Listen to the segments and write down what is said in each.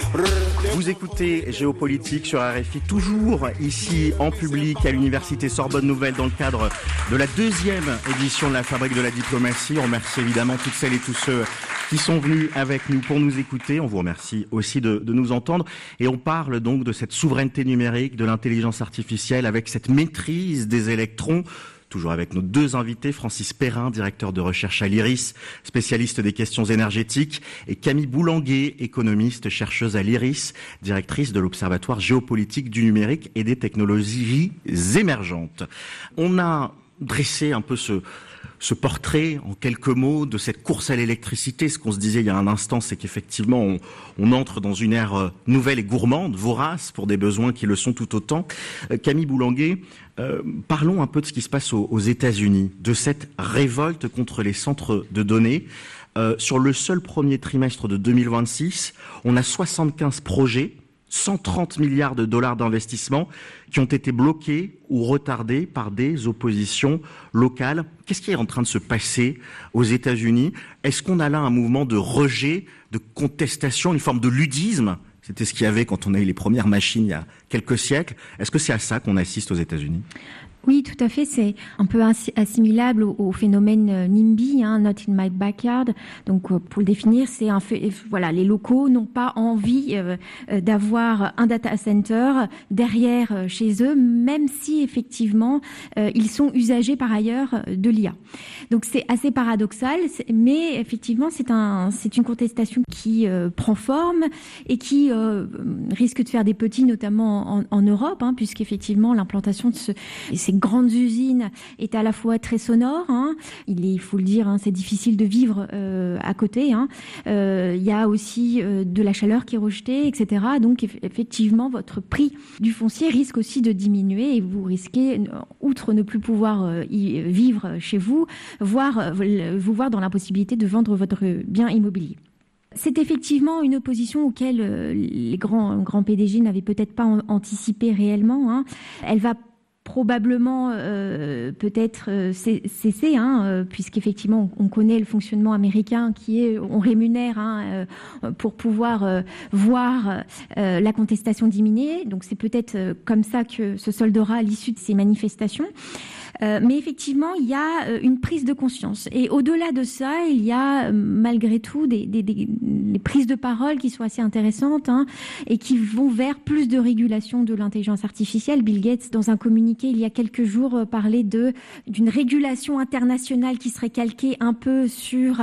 Vous écoutez Géopolitique sur RFI, toujours ici en public à l'Université Sorbonne Nouvelle dans le cadre de la 2e édition de la Fabrique de la Diplomatie. On remercie évidemment toutes celles et tous ceux qui sont venus avec nous pour nous écouter. On vous remercie aussi de nous entendre. Et on parle donc de cette souveraineté numérique, de l'intelligence artificielle avec cette maîtrise des électrons. Toujours avec nos 2 invités, Francis Perrin, directeur de recherche à l'IRIS, spécialiste des questions énergétiques, et Camille Boulanguet, économiste, chercheuse à l'IRIS, directrice de l'Observatoire géopolitique du numérique et des technologies émergentes. On a dressé un peu ce portrait, en quelques mots, de cette course à l'électricité. Ce qu'on se disait il y a un instant, c'est qu'effectivement, on entre dans une ère nouvelle et gourmande, vorace, pour des besoins qui le sont tout autant. Camille Boulanguet, parlons un peu de ce qui se passe aux États-Unis, de cette révolte contre les centres de données. Sur le seul premier trimestre de 2026, on a 75 projets, 130 milliards de dollars d'investissement qui ont été bloqués ou retardés par des oppositions locales. Qu'est-ce qui est en train de se passer aux États-Unis? Est-ce qu'on a là un mouvement de rejet, de contestation, une forme de ludisme? C'était ce qu'il y avait quand on a eu les premières machines il y a quelques siècles. Est-ce que c'est à ça qu'on assiste aux États-Unis? Oui, tout à fait. C'est un peu assimilable au phénomène NIMBY, Not in my backyard. Donc, pour le définir, c'est voilà, les locaux n'ont pas envie d'avoir un data center derrière chez eux, même si effectivement ils sont usagers par ailleurs de l'IA. Donc, c'est assez paradoxal, mais effectivement, c'est une contestation qui prend forme et qui risque de faire des petits, notamment en Europe, puisqu'effectivement l'implantation de ces grandes usines est à la fois très sonore. Il faut le dire, c'est difficile de vivre à côté. Il y a aussi de la chaleur qui est rejetée, etc. Donc effectivement, votre prix du foncier risque aussi de diminuer et vous risquez, outre ne plus pouvoir y vivre chez vous, vous voir dans l'impossibilité de vendre votre bien immobilier. C'est effectivement une opposition auquel les grands PDG n'avaient peut-être pas anticipé réellement. Elle va probablement peut-être cesser, puisqu'effectivement on connaît le fonctionnement américain qui est on rémunère pour pouvoir voir la contestation diminuer. Donc c'est peut-être comme ça que se soldera à l'issue de ces manifestations. Mais effectivement, il y a une prise de conscience. Et au-delà de ça, il y a malgré tout des prises de parole qui sont assez intéressantes et qui vont vers plus de régulation de l'intelligence artificielle. Bill Gates, dans un communiqué il y a quelques jours, parlait d'une régulation internationale qui serait calquée un peu sur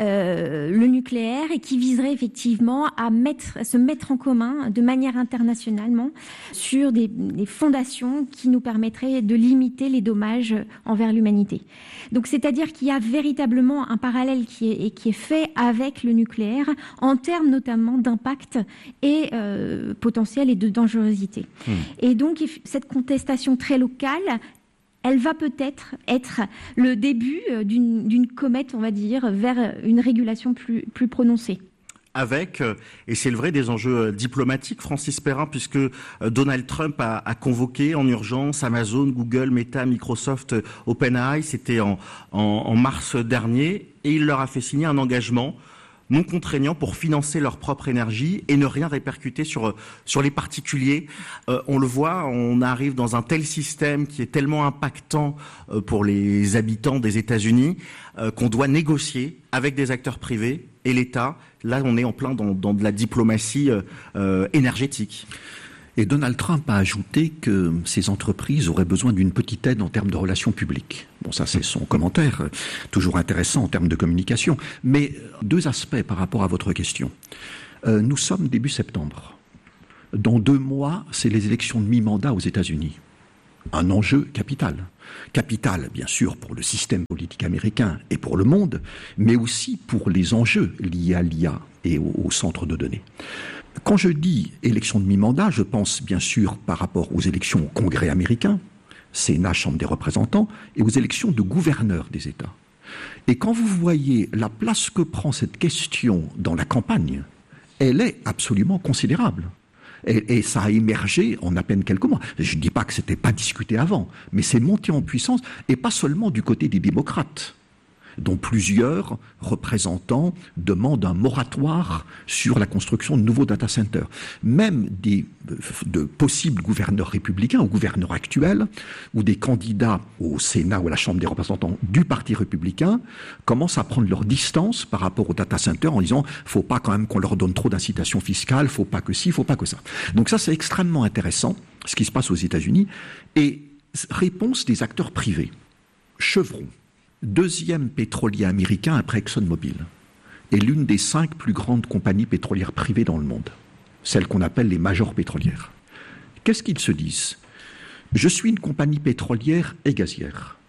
le nucléaire et qui viserait effectivement à se mettre en commun de manière internationalement sur des fondations qui nous permettraient de limiter les dommages envers l'humanité. Donc, c'est-à-dire qu'il y a véritablement un parallèle qui est fait avec le nucléaire en termes notamment d'impact et potentiel et de dangerosité. Et donc, cette contestation très locale, elle va peut-être être le début d'une comète, on va dire, vers une régulation plus prononcée. Avec, et c'est le vrai, des enjeux diplomatiques, Francis Perrin, puisque Donald Trump a convoqué en urgence Amazon, Google, Meta, Microsoft, OpenAI, c'était en mars dernier, et il leur a fait signer un engagement non contraignant pour financer leur propre énergie et ne rien répercuter sur les particuliers. On le voit, on arrive dans un tel système qui est tellement impactant pour les habitants des États-Unis qu'on doit négocier avec des acteurs privés et l'État. Là, on est en plein dans de la diplomatie énergétique. Et Donald Trump a ajouté que ces entreprises auraient besoin d'une petite aide en termes de relations publiques. Bon, ça c'est son commentaire, toujours intéressant en termes de communication. Mais 2 aspects par rapport à votre question. Nous sommes début septembre. Dans 2 mois, c'est les élections de mi-mandat aux États-Unis. Un enjeu capital. Capital, bien sûr, pour le système politique américain et pour le monde, mais aussi pour les enjeux liés à l'IA et au centre de données. Quand je dis élection de mi-mandat, je pense bien sûr par rapport aux élections au Congrès américain, Sénat, Chambre des représentants, et aux élections de gouverneurs des États. Et quand vous voyez la place que prend cette question dans la campagne, elle est absolument considérable. Et ça a émergé en à peine quelques mois. Je ne dis pas que ce n'était pas discuté avant, mais c'est monté en puissance, et pas seulement du côté des démocrates. dont plusieurs représentants demandent un moratoire sur la construction de nouveaux data centers. Même de possibles gouverneurs républicains ou gouverneurs actuels, ou des candidats au Sénat ou à la Chambre des représentants du Parti républicain commencent à prendre leur distance par rapport aux data centers en disant « faut pas quand même qu'on leur donne trop d'incitations fiscales, faut pas que ci, faut pas que ça ». Donc ça, c'est extrêmement intéressant, ce qui se passe aux États-Unis. Et réponse des acteurs privés. Chevron, deuxième pétrolier américain après ExxonMobil, est l'une des 5 plus grandes compagnies pétrolières privées dans le monde, celles qu'on appelle les majors pétrolières. Qu'est-ce qu'ils se disent ? Je suis une compagnie pétrolière et gazière.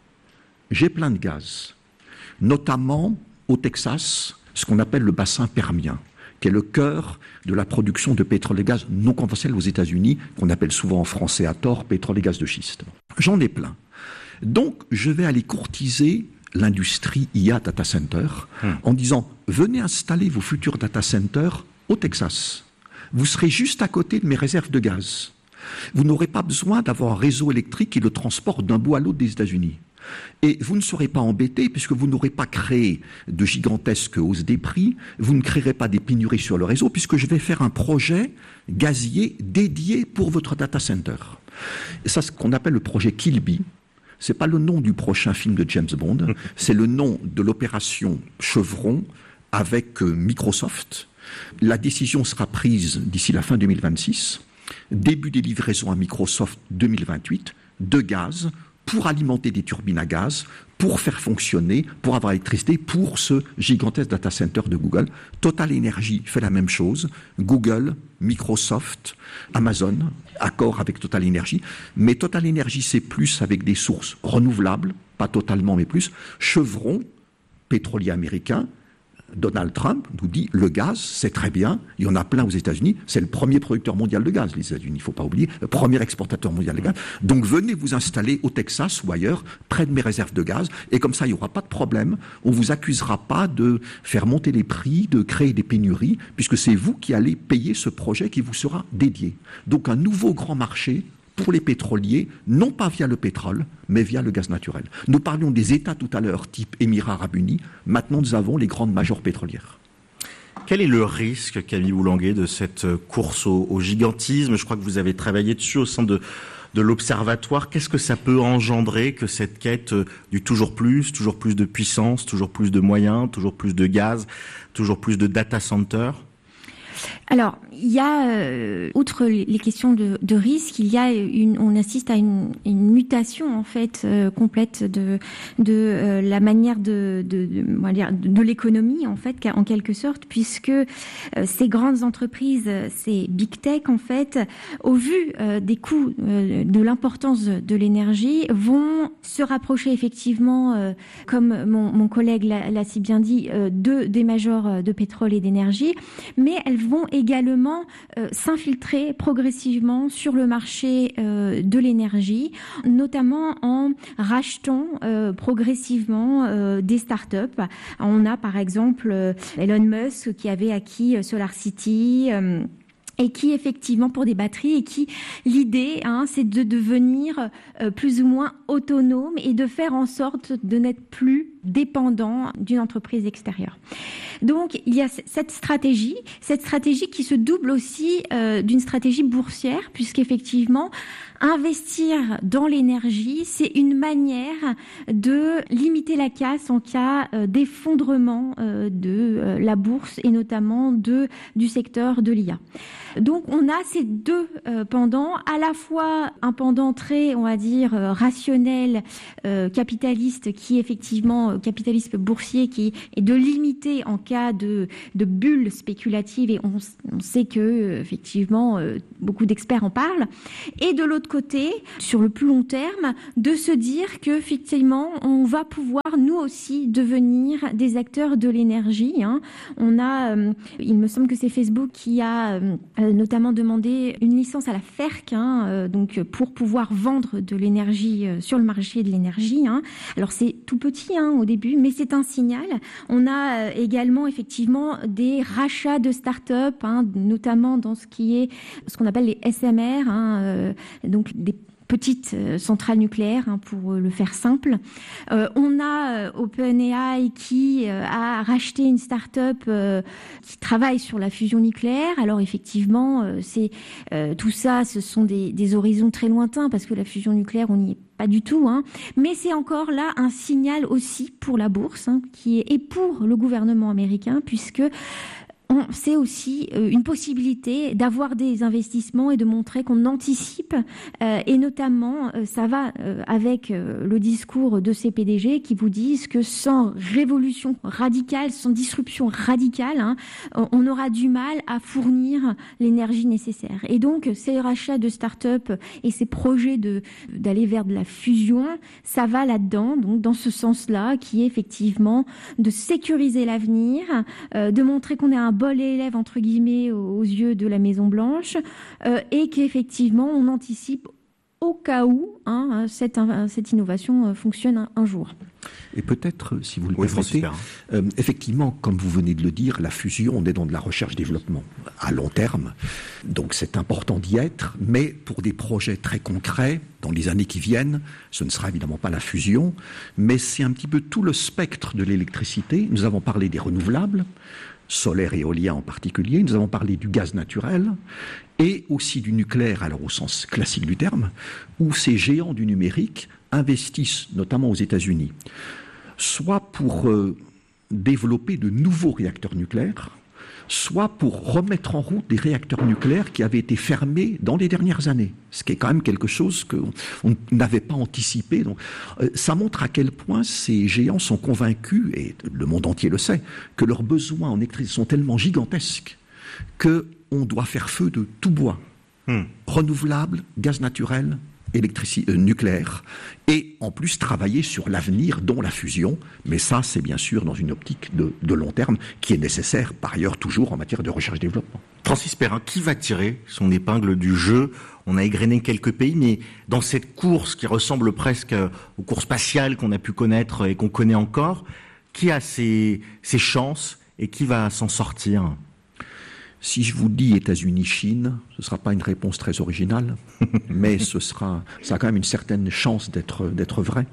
J'ai plein de gaz, notamment au Texas, ce qu'on appelle le bassin permien, qui est le cœur de la production de pétrole et gaz non conventionnel aux États-Unis, qu'on appelle souvent en français à tort pétrole et gaz de schiste. J'en ai plein. Donc, je vais aller courtiser l'industrie IA data center en disant « Venez installer vos futurs data centers au Texas. Vous serez juste à côté de mes réserves de gaz. Vous n'aurez pas besoin d'avoir un réseau électrique qui le transporte d'un bout à l'autre des États-Unis. Et vous ne serez pas embêtés puisque vous n'aurez pas créé de gigantesques hausses des prix, vous ne créerez pas des pénuries sur le réseau puisque je vais faire un projet gazier dédié pour votre data center. » Et ça, c'est ce qu'on appelle le projet Kilby. C'est pas le nom du prochain film de James Bond, c'est le nom de l'opération Chevron avec Microsoft. La décision sera prise d'ici la fin 2026, début des livraisons à Microsoft 2028, de gaz pour alimenter des turbines à gaz, pour faire fonctionner, pour avoir l'électricité, pour ce gigantesque data center de Google. Total Energy fait la même chose. Google, Microsoft, Amazon, accord avec Total Energy. Mais Total Energy, c'est plus avec des sources renouvelables, pas totalement, mais plus. Chevron, pétrolier américain, Donald Trump nous dit le gaz, c'est très bien, il y en a plein aux États-Unis, c'est le premier producteur mondial de gaz, les États-Unis, il ne faut pas oublier, le premier exportateur mondial de gaz. Donc venez vous installer au Texas ou ailleurs, près de mes réserves de gaz, et comme ça, il n'y aura pas de problème, on ne vous accusera pas de faire monter les prix, de créer des pénuries, puisque c'est vous qui allez payer ce projet qui vous sera dédié. Donc un nouveau grand marché pour les pétroliers, non pas via le pétrole, mais via le gaz naturel. Nous parlions des États tout à l'heure, type Émirats Arabes Unis. Maintenant, nous avons les grandes majors pétrolières. Quel est le risque, Camille Boulanguet, de cette course au gigantisme ? Je crois que vous avez travaillé dessus au sein de l'Observatoire. Qu'est-ce que ça peut engendrer que cette quête du toujours plus de puissance, toujours plus de moyens, toujours plus de gaz, toujours plus de data centers ? Alors, il y a, outre les questions de risque, on assiste à une mutation en fait complète de la manière de l'économie en fait, en quelque sorte, puisque ces grandes entreprises, ces big tech en fait, au vu des coûts, de l'importance de l'énergie, vont se rapprocher effectivement, comme mon collègue l'a si bien dit, des majors de pétrole et d'énergie, mais elles vont également s'infiltrer progressivement sur le marché de l'énergie, notamment en rachetant progressivement des startups. On a par exemple Elon Musk qui avait acquis SolarCity, et qui effectivement pour des batteries, et qui l'idée c'est de devenir plus ou moins autonome et de faire en sorte de n'être plus dépendant d'une entreprise extérieure. Donc il y a cette stratégie qui se double aussi d'une stratégie boursière, puisqu'effectivement investir dans l'énergie, c'est une manière de limiter la casse en cas d'effondrement de la bourse et notamment du secteur de l'IA. Donc on a ces deux pendants, à la fois un pendant très, on va dire, rationnel, capitaliste, qui effectivement, capitaliste boursier, qui est de limiter en cas de bulle spéculative, et on sait que effectivement beaucoup d'experts en parlent, et de l'autre côté, sur le plus long terme, de se dire que effectivement on va pouvoir nous aussi devenir des acteurs de l'énergie. On a, il me semble que c'est Facebook qui a notamment demandé une licence à la FERC, donc pour pouvoir vendre de l'énergie sur le marché de l'énergie. Alors c'est tout petit au début, mais c'est un signal. On a également effectivement des rachats de start-up, notamment dans ce qui est ce qu'on appelle les SMR, donc des petites centrales nucléaires, pour le faire simple. On a OpenAI qui a racheté une start-up qui travaille sur la fusion nucléaire. Alors effectivement, tout ça, ce sont des horizons très lointains parce que la fusion nucléaire, on n'y est pas du tout, mais c'est encore là un signal aussi pour la bourse, et pour le gouvernement américain, puisque c'est aussi une possibilité d'avoir des investissements et de montrer qu'on anticipe, et notamment ça va avec le discours de ces PDG qui vous disent que sans révolution radicale, sans disruption radicale, on aura du mal à fournir l'énergie nécessaire. Et donc ces rachats de start-up et ces projets d'aller vers de la fusion, ça va là-dedans, donc dans ce sens-là, qui est effectivement de sécuriser l'avenir, de montrer qu'on est un bon élève entre guillemets aux yeux de la Maison Blanche, et qu'effectivement on anticipe au cas où cette innovation fonctionne un jour. Et peut-être, si vous le permettez, effectivement, comme vous venez de le dire, la fusion, on est dans de la recherche-développement à long terme. Donc c'est important d'y être, mais pour des projets très concrets, dans les années qui viennent, ce ne sera évidemment pas la fusion, mais c'est un petit peu tout le spectre de l'électricité. Nous avons parlé des renouvelables, solaire et éolien en particulier, nous avons parlé du gaz naturel et aussi du nucléaire, alors au sens classique du terme, où ces géants du numérique investissent, notamment aux États-Unis, soit pour développer de nouveaux réacteurs nucléaires, soit pour remettre en route des réacteurs nucléaires qui avaient été fermés dans les dernières années, ce qui est quand même quelque chose qu'on n'avait pas anticipé. Donc, ça montre à quel point ces géants sont convaincus, et le monde entier le sait, que leurs besoins en électricité sont tellement gigantesques qu'on doit faire feu de tout bois, renouvelable, gaz naturel, nucléaire, et en plus travailler sur l'avenir, dont la fusion, mais ça c'est bien sûr dans une optique de long terme qui est nécessaire par ailleurs toujours en matière de recherche-développement. Francis Perrin, qui va tirer son épingle du jeu? On a égrené quelques pays, mais dans cette course qui ressemble presque aux courses spatiales qu'on a pu connaître et qu'on connaît encore, qui a ses chances et qui va s'en sortir? Si je vous dis États-Unis-Chine, ce ne sera pas une réponse très originale, mais ça a quand même une certaine chance d'être vrai.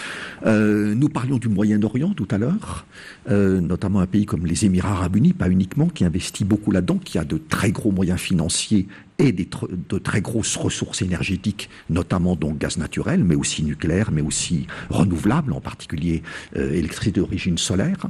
Nous parlions du Moyen-Orient tout à l'heure, notamment un pays comme les Émirats Arabes Unis, pas uniquement, qui investit beaucoup là-dedans, qui a de très gros moyens financiers et de très grosses ressources énergétiques, notamment donc gaz naturel, mais aussi nucléaire, mais aussi renouvelable, en particulier électricité d'origine solaire.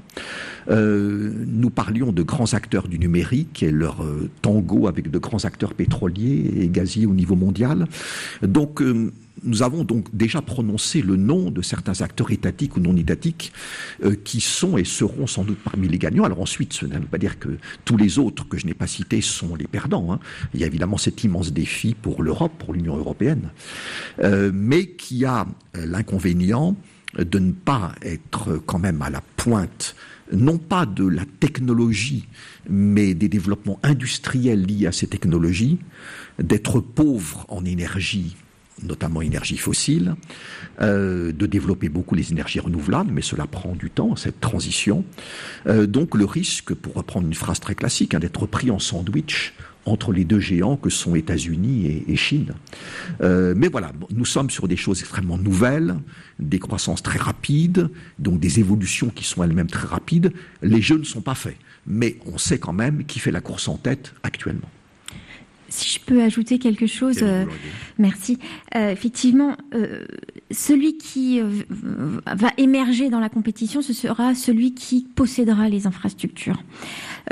Nous parlions de grands acteurs du numérique et leur tango avec de grands acteurs pétroliers et gaziers au niveau mondial. Donc nous avons donc déjà prononcé le nom de certains acteurs étatiques ou non étatiques qui sont et seront sans doute parmi les gagnants. Alors ensuite, ce ne veut pas dire que tous les autres que je n'ai pas cités sont les perdants. Il y a évidemment cet immense défi pour l'Europe, pour l'Union européenne, mais qui a l'inconvénient de ne pas être quand même à la pointe, non pas de la technologie, mais des développements industriels liés à ces technologies, d'être pauvre en énergie, notamment énergie fossile, de développer beaucoup les énergies renouvelables, mais cela prend du temps, cette transition. Donc le risque, pour reprendre une phrase très classique, d'être pris en sandwich entre les deux géants que sont États-Unis et Chine. Mais voilà, nous sommes sur des choses extrêmement nouvelles, des croissances très rapides, donc des évolutions qui sont elles-mêmes très rapides. Les jeux ne sont pas faits, mais on sait quand même qui fait la course en tête actuellement. Si je peux ajouter quelque chose, merci. Effectivement, celui qui va émerger dans la compétition, ce sera celui qui possédera les infrastructures. Pourquoi ?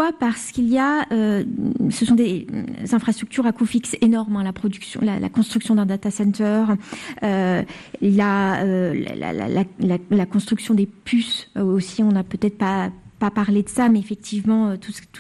Parce qu'il y a, ce sont des infrastructures à coût fixe énormes, la production, la construction d'un data center, la construction des puces aussi. On n'a peut-être pas parler de ça, mais effectivement,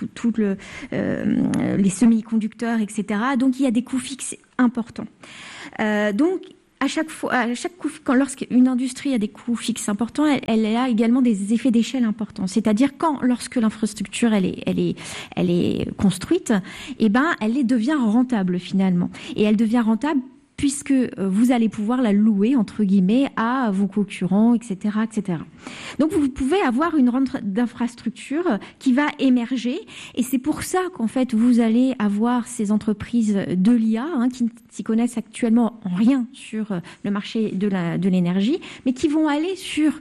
les semi-conducteurs, etc. Donc, il y a des coûts fixes importants. Donc, à chaque coup, lorsqu'une industrie a des coûts fixes importants, elle a également des effets d'échelle importants. C'est-à-dire lorsque l'infrastructure elle est construite, elle devient rentable finalement. Et elle devient rentable puisque vous allez pouvoir la louer, entre guillemets, à vos concurrents, etc., etc. Donc, vous pouvez avoir une rente d'infrastructure qui va émerger, et c'est pour ça qu'en fait, vous allez avoir ces entreprises de l'IA qui ne s'y connaissent actuellement en rien sur le marché de l'énergie, mais qui vont aller sur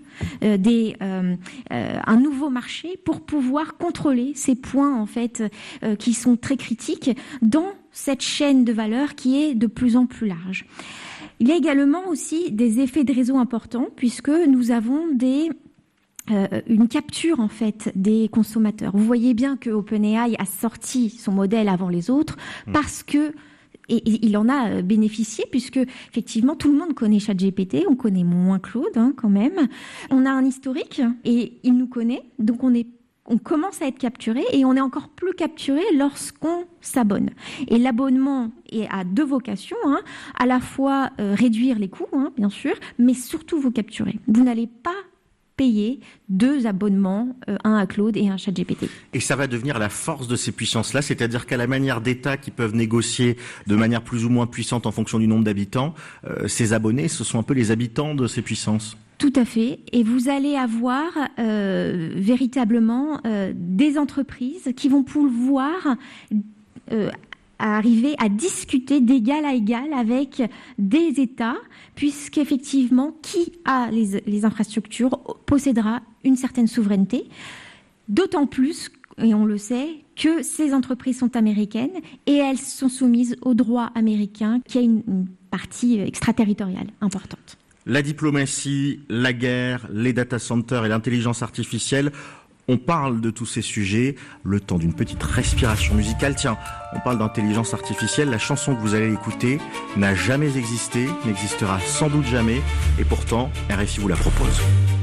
un nouveau marché pour pouvoir contrôler ces points, en fait, qui sont très critiques dans cette chaîne de valeur qui est de plus en plus large. Il y a également aussi des effets de réseau importants, puisque nous avons une capture en fait des consommateurs. Vous voyez bien que OpenAI a sorti son modèle avant les autres parce que il en a bénéficié, puisque effectivement tout le monde connaît ChatGPT, on connaît moins Claude quand même. On a un historique et il nous connaît, donc on commence à être capturé, et on est encore plus capturé lorsqu'on s'abonne. Et l'abonnement a deux vocations, à la fois réduire les coûts, bien sûr, mais surtout vous capturer. Vous n'allez pas payer 2 abonnements, un à Claude et un ChatGPT. Et ça va devenir la force de ces puissances-là, c'est-à-dire qu'à la manière d'États qui peuvent négocier de manière plus ou moins puissante en fonction du nombre d'habitants, ces abonnés, ce sont un peu les habitants de ces puissances. Tout à fait. Et vous allez avoir véritablement des entreprises qui vont pouvoir arriver à discuter d'égal à égal avec des États, puisqu'effectivement, qui a les infrastructures possédera une certaine souveraineté, d'autant plus, et on le sait, que ces entreprises sont américaines et elles sont soumises au droit américain, qui a une partie extraterritoriale importante. La diplomatie, la guerre, les data centers et l'intelligence artificielle, on parle de tous ces sujets, le temps d'une petite respiration musicale. Tiens, on parle d'intelligence artificielle, la chanson que vous allez écouter n'a jamais existé, n'existera sans doute jamais, et pourtant, RFI vous la propose.